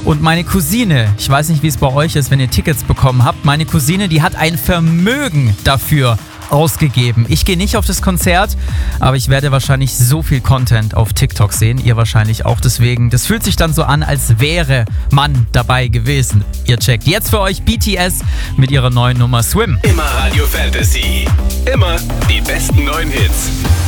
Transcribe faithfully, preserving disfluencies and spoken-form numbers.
Und meine Cousine, ich weiß nicht, wie es bei euch ist, wenn ihr Tickets bekommen habt, meine Cousine, die hat ein Vermögen dafür ausgegeben. Ich gehe nicht auf das Konzert, aber ich werde wahrscheinlich so viel Content auf TikTok sehen. Ihr wahrscheinlich auch. Deswegen, das fühlt sich dann so an, als wäre man dabei gewesen. Ihr checkt jetzt für euch B T S mit ihrer neuen Nummer Swim. Immer Radio Fantasy. Immer die besten neuen Hits.